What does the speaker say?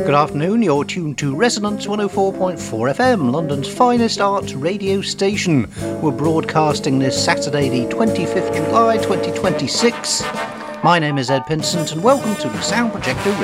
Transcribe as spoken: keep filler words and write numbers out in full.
Good afternoon, you're tuned to Resonance one oh four point four F M, London's finest arts radio station. We're broadcasting this Saturday the twenty-fifth of July twenty twenty-six. My name is Ed Pinsent and welcome to Sound Projector